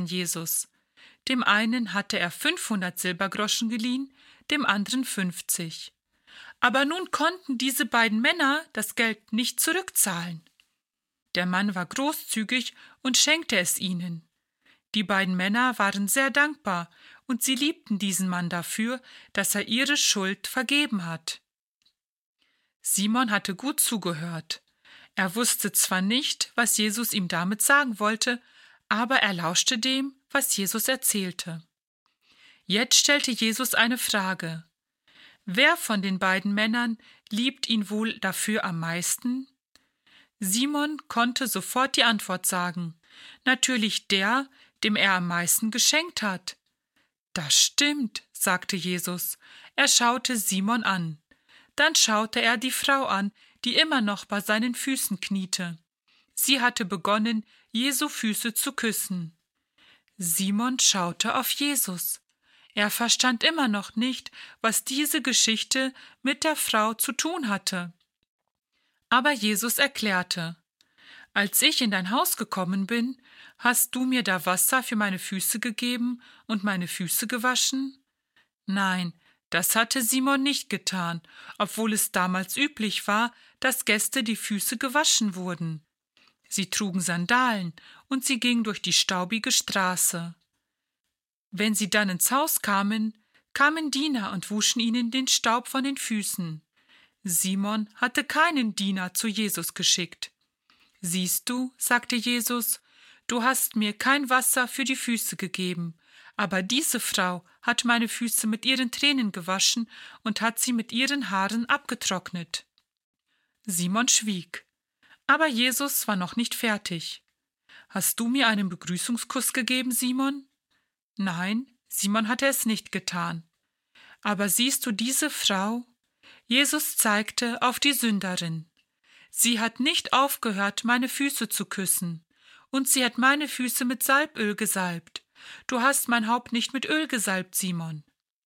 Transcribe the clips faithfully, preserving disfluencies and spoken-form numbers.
an Jesus. Dem einen hatte er fünfhundert Silbergroschen geliehen, dem anderen fünfzig. Aber nun konnten diese beiden Männer das Geld nicht zurückzahlen. Der Mann war großzügig und schenkte es ihnen. Die beiden Männer waren sehr dankbar und sie liebten diesen Mann dafür, dass er ihre Schuld vergeben hat. Simon hatte gut zugehört. Er wusste zwar nicht, was Jesus ihm damit sagen wollte, aber er lauschte dem, was Jesus erzählte. Jetzt stellte Jesus eine Frage. Wer von den beiden Männern liebt ihn wohl dafür am meisten? Simon konnte sofort die Antwort sagen. Natürlich der, dem er am meisten geschenkt hat. Das stimmt, sagte Jesus. Er schaute Simon an. Dann schaute er die Frau an, die immer noch bei seinen Füßen kniete. Sie hatte begonnen, Jesu Füße zu küssen. Simon schaute auf Jesus. Er verstand immer noch nicht, was diese Geschichte mit der Frau zu tun hatte. Aber Jesus erklärte: Als ich in dein Haus gekommen bin, hast du mir da Wasser für meine Füße gegeben und meine Füße gewaschen? Nein, das hatte Simon nicht getan, obwohl es damals üblich war, dass Gäste die Füße gewaschen wurden. Sie trugen Sandalen und sie gingen durch die staubige Straße. Wenn sie dann ins Haus kamen, kamen Diener und wuschen ihnen den Staub von den Füßen. Simon hatte keinen Diener zu Jesus geschickt. Siehst du, sagte Jesus, du hast mir kein Wasser für die Füße gegeben, aber diese Frau hat meine Füße mit ihren Tränen gewaschen und hat sie mit ihren Haaren abgetrocknet. Simon schwieg, aber Jesus war noch nicht fertig. Hast du mir einen Begrüßungskuss gegeben, Simon? Nein, Simon hatte es nicht getan. Aber siehst du diese Frau? Jesus zeigte auf die Sünderin. Sie hat nicht aufgehört, meine Füße zu küssen, und sie hat meine Füße mit Salböl gesalbt. Du hast mein Haupt nicht mit Öl gesalbt, Simon.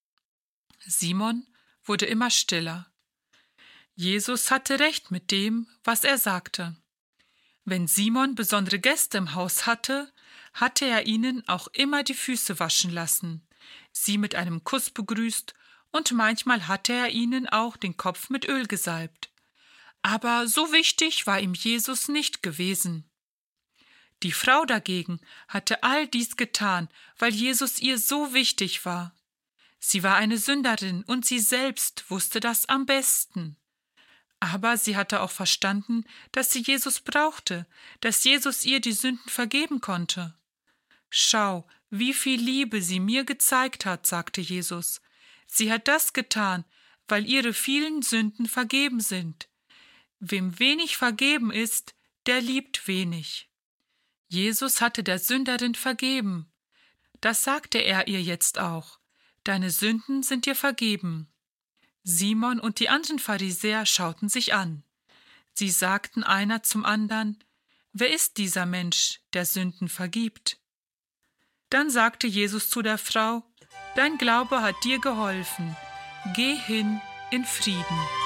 Simon wurde immer stiller. Jesus hatte recht mit dem, was er sagte. Wenn Simon besondere Gäste im Haus hatte, hatte er ihnen auch immer die Füße waschen lassen, sie mit einem Kuss begrüßt, und manchmal hatte er ihnen auch den Kopf mit Öl gesalbt. Aber so wichtig war ihm Jesus nicht gewesen. Die Frau dagegen hatte all dies getan, weil Jesus ihr so wichtig war. Sie war eine Sünderin und sie selbst wusste das am besten. Aber sie hatte auch verstanden, dass sie Jesus brauchte, dass Jesus ihr die Sünden vergeben konnte. Schau, wie viel Liebe sie mir gezeigt hat, sagte Jesus. Sie hat das getan, weil ihre vielen Sünden vergeben sind. Wem wenig vergeben ist, der liebt wenig. Jesus hatte der Sünderin vergeben. Das sagte er ihr jetzt auch. Deine Sünden sind dir vergeben. Simon und die anderen Pharisäer schauten sich an. Sie sagten einer zum anderen: Wer ist dieser Mensch, der Sünden vergibt? Dann sagte Jesus zu der Frau: Dein Glaube hat dir geholfen. Geh hin in Frieden.